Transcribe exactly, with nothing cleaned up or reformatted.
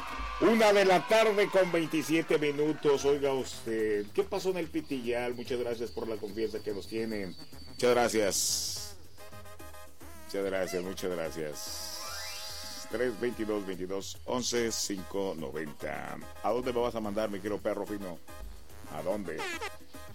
Una de la tarde con veintisiete minutos. Oiga usted, ¿qué pasó en el Pitillal? Muchas gracias por la confianza que nos tienen. Muchas gracias. Muchas gracias, muchas gracias. tres veintidós veintidós once cinco noventa. ¿A dónde me vas a mandar, mi querido perro fino? ¿A dónde?